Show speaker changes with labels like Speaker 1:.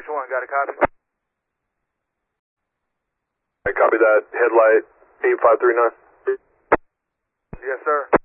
Speaker 1: 1, got a copy?
Speaker 2: I copy that. Headlight 8539.
Speaker 1: Yes, sir.